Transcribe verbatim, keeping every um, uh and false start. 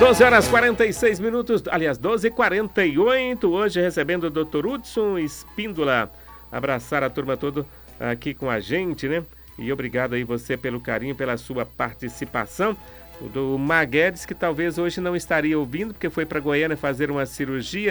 doze horas e quarenta e seis minutos, aliás, doze e quarenta e oito, hoje recebendo o doutor Hudson Espíndola, abraçar a turma toda aqui com a gente, né? E obrigado aí você pelo carinho, pela sua participação. O do Maguedes, que talvez hoje não estaria ouvindo, porque foi para Goiânia fazer uma cirurgia